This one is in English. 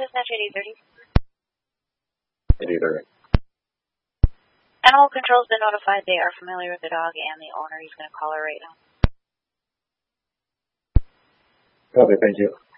dispatch 8030. 8030. Animal control's been notified. They are familiar with the dog and the owner. He's going to call her right now. Copy, thank you.